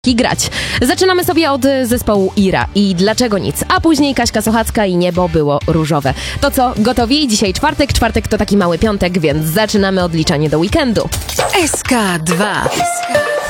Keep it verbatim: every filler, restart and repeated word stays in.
I grać. Zaczynamy sobie od zespołu Ira i Dlaczego nic, a później Kaśka Sochacka i Niebo było różowe. To co, gotowi? Dzisiaj czwartek, czwartek to taki mały piątek, więc zaczynamy odliczanie do weekendu. S K dwa.